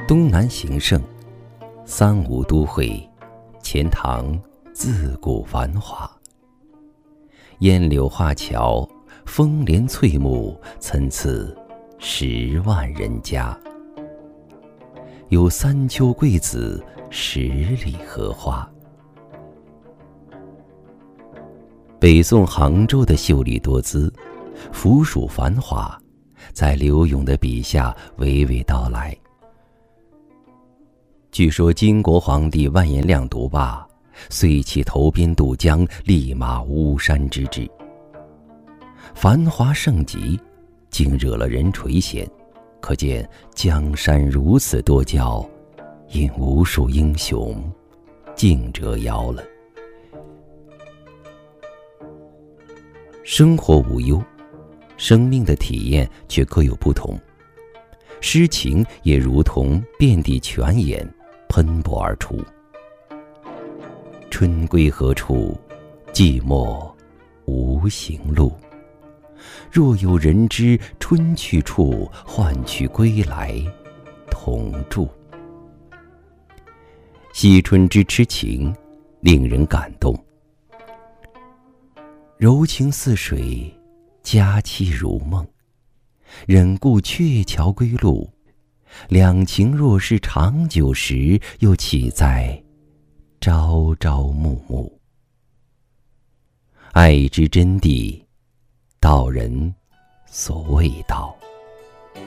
东南形胜，三吴都会，钱塘自古繁华。烟柳画桥，风帘翠幕，参差10万人家。有三秋桂子，10里荷花。北宋杭州的秀丽多姿，俯蜀繁华，在柳永的笔下娓娓道来。据说金国皇帝完颜亮读罢，遂起投鞭渡江，立马巫山之志。繁华盛极，竟惹了人垂涎，可见江山如此多娇，因无数英雄尽折腰了。生活无忧，生命的体验却各有不同。诗情也如同遍地泉眼，喷薄而出。春归何处？寂寞无行路。若有人知春去处，换取归来同住。惜春之痴情，令人感动。柔情似水，佳期如梦。忍顾鹊桥归路，两情若是长久时，又岂在朝朝暮暮。爱之真谛，道人所谓道。